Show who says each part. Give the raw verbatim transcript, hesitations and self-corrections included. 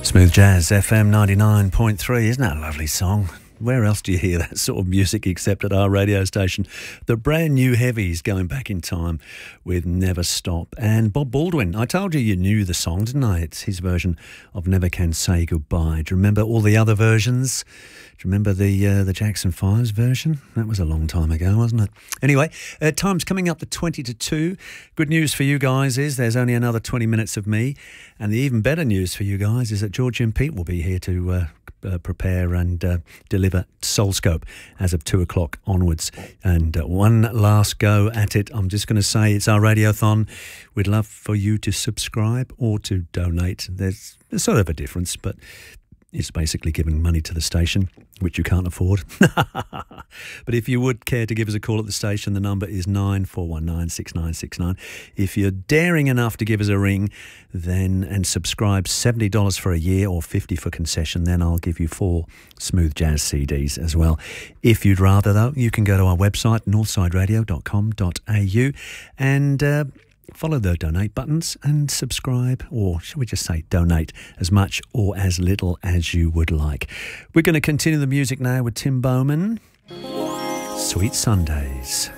Speaker 1: Smooth Jazz, F M ninety-nine point three. Isn't that a lovely song? Where else do you hear that sort of music except at our radio station? The brand new Heavies going back in time with Never Stop. And Bob Baldwin, I told you you knew the song, didn't I? It's his version of Never Can Say Goodbye. Do you remember all the other versions? Do you remember the uh, the Jackson Fives version? That was a long time ago, wasn't it? Anyway, uh, time's coming up to twenty to two. Good news for you guys is there's only another twenty minutes of me. And the even better news for you guys is that George and Pete will be here to uh, uh, prepare and uh, deliver Soulscope as of two o'clock onwards. And uh, one last go at it. I'm just going to say it's our radiothon. We'd love for you to subscribe or to donate. There's, there's sort of a difference, but it's basically giving money to the station, which you can't afford. But if you would care to give us a call at the station, the number is nine four one nine, six nine six nine. If you're daring enough to give us a ring then and subscribe seventy dollars for a year or fifty dollars for concession, then I'll give you four Smooth Jazz C Ds as well. If you'd rather, though, you can go to our website, northside radio dot com dot a u, and Uh, follow the donate buttons and subscribe, or shall we just say donate, as much or as little as you would like. We're going to continue the music now with Tim Bowman. Sweet Sundays.